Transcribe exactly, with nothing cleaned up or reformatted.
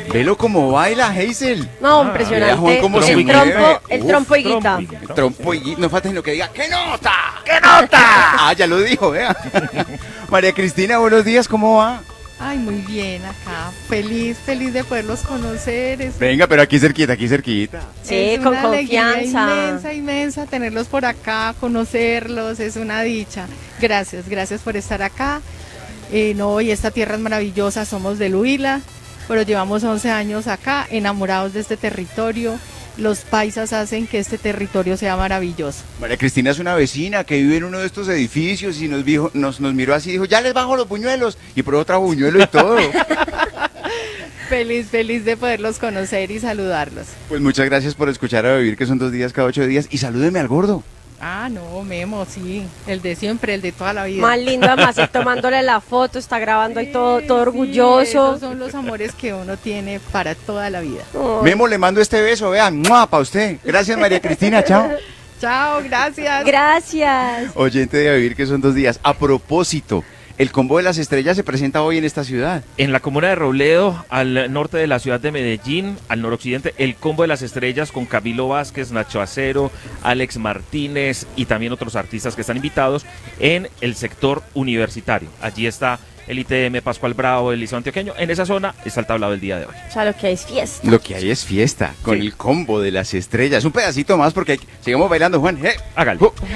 Velo como baila, Hazel. No, Ah, impresionante. vea, Juan, cómo el, se trompo, mueve. el Uf, trompo y guita. trompo y- Trompo y no falta sino que diga, ¡qué nota! ¡Qué nota! Ah, ya lo dijo, vea. María Cristina, buenos días, ¿cómo va? Ay, muy bien acá. Feliz, feliz de poderlos conocer. Es, Venga, pero aquí cerquita, aquí cerquita. Sí, es con una alegría confianza. inmensa, inmensa tenerlos por acá, conocerlos, es una dicha. Gracias, gracias por estar acá. Eh, no, y esta tierra es maravillosa, somos del Huila, pero llevamos once años acá, enamorados de este territorio. Los paisas hacen que este territorio sea maravilloso. María Cristina es una vecina que vive en uno de estos edificios y nos, dijo, nos, nos miró así y dijo, ya les bajo los buñuelos. Y por otro buñuelo y todo. Feliz, feliz de poderlos conocer y saludarlos. Pues muchas gracias por escuchar a Vivir, que son dos días cada ocho días. Y salúdeme al gordo. Ah, no, Memo, sí, el de siempre, el de toda la vida. Más lindo, además, él tomándole la foto, está grabando ahí todo, todo Sí, orgulloso. esos son los amores que uno tiene para toda la vida. Ay. Memo, le mando este beso, vean, para usted. Gracias, María Cristina, chao. Chao, gracias. Gracias. Oyente de A Vivir, que son dos días. A propósito, el Combo de las Estrellas se presenta hoy en esta ciudad. En la comuna de Robledo, al norte de la ciudad de Medellín, al noroccidente, el Combo de las Estrellas con Camilo Vázquez, Nacho Acero, Alex Martínez y también otros artistas que están invitados en el sector universitario. Allí está el I T M, Pascual Bravo, el Liceo Antioqueño. En esa zona está el tablado del día de hoy. O sea, lo que hay es fiesta. Lo que hay es fiesta, con Sí. el Combo de las Estrellas. Un pedacito más porque hay que- sigamos bailando, Juan. ¡Eh! Hágalo. ¡Uh!